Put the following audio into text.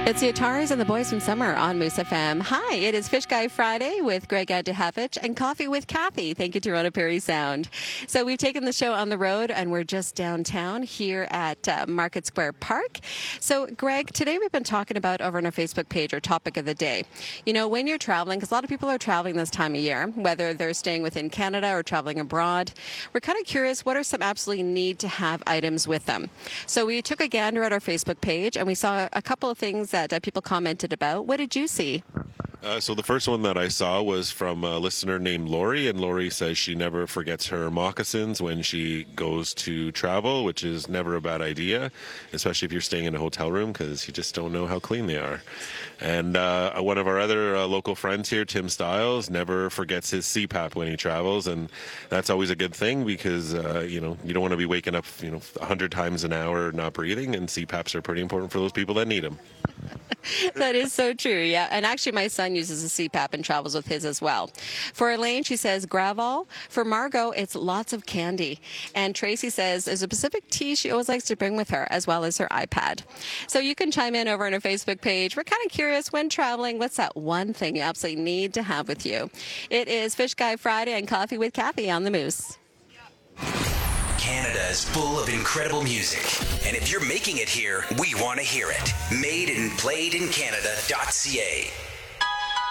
It's the Ataris and the Boys from Summer on Moose FM. Hi, it is Fish Guy Friday with Greg Adehevich and Coffee with Kathy. Thank you, Toronto Perry Sound. So we've taken the show on the road and we're just downtown here at Market Square Park. So Greg, today we've been talking about over on our Facebook page our topic of the day. You know, when you're traveling, because a lot of people are traveling this time of year, whether they're staying within Canada or traveling abroad, we're kind of curious what are some absolutely need to have items with them. So we took a gander at our Facebook page and we saw a couple of things that people commented about. What did you see? So the first one that I saw was from a listener named Lori, and Lori says she never forgets her moccasins when she goes to travel, which is never a bad idea, especially if you're staying in a hotel room because you just don't know how clean they are. And one of our other local friends here, Tim Stiles, never forgets his CPAP when he travels, and that's always a good thing because you don't want to be waking up 100 times an hour not breathing, and CPAPs are pretty important for those people that need them. That is so true, yeah. And actually, my son uses a CPAP and travels with his as well. For Elaine, she says Gravol. For Margot, it's lots of candy. And Tracy says there's a Pacific tea she always likes to bring with her, as well as her iPad. So you can chime in over on our Facebook page. We're kind of curious, when traveling, what's that one thing you absolutely need to have with you? It is Fish Guy Friday and Coffee with Kathy on the Moose. Canada is full of incredible music, and if you're making it here, we want to hear it. Made and played in Canada.ca.